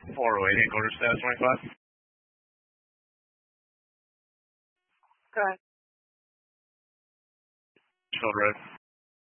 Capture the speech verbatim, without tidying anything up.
four oh eight, quarter status twenty-five. Go ahead. Field Road.